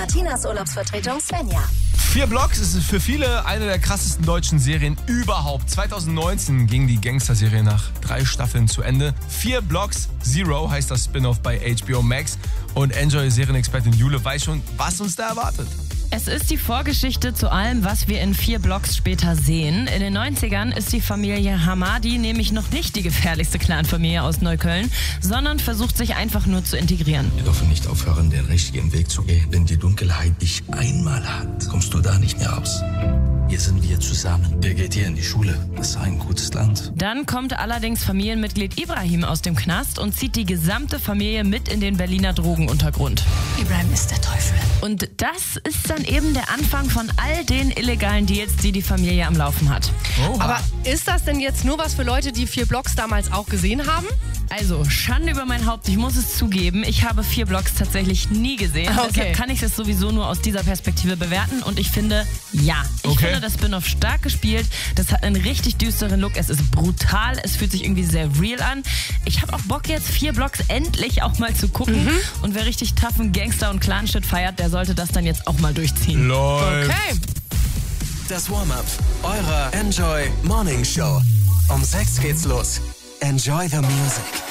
Martinas Urlaubsvertretung Svenja. 4 Blocks ist für viele eine der krassesten deutschen Serien überhaupt. 2019 ging die Gangster-Serie nach 3 Staffeln zu Ende. 4 Blocks Zero heißt das Spin-off bei HBO Max. Und Enjoy-Serienexpertin Jule weiß schon, was uns da erwartet. Es ist die Vorgeschichte zu allem, was wir in 4 Blocks später sehen. In den 90ern ist die Familie Hamadi nämlich noch nicht die gefährlichste Clanfamilie aus Neukölln, sondern versucht sich einfach nur zu integrieren. Wir dürfen nicht aufhören, den richtigen Weg zu gehen. Wenn die Dunkelheit dich einmal hat, kommst du da nicht mehr raus. Hier sind wir zusammen. Der geht hier in die Schule. Das ist ein gutes Land. Dann kommt allerdings Familienmitglied Ibrahim aus dem Knast und zieht die gesamte Familie mit in den Berliner Drogenuntergrund. Ibrahim ist der Teufel. Und das ist dann eben der Anfang von all den illegalen Deals, die die Familie am Laufen hat. Oha. Aber ist das denn jetzt nur was für Leute, die 4 Blocks damals auch gesehen haben? Also, Schande über mein Haupt, ich muss es zugeben, ich habe 4 Blocks tatsächlich nie gesehen. Okay. Deshalb kann ich es sowieso nur aus dieser Perspektive bewerten und ich finde, ja. Ich Okay. finde das Spin-off stark gespielt, das hat einen richtig düsteren Look, es ist brutal, es fühlt sich irgendwie sehr real an. Ich habe auch Bock jetzt 4 Blocks endlich auch mal zu gucken und wer richtig toughen Gangster- und Clan-Shit feiert, der sollte das dann jetzt auch mal durchziehen. Läuft. Okay. Das Warm-up eurer Enjoy Morning Show. Um 6 geht's los. Enjoy the music.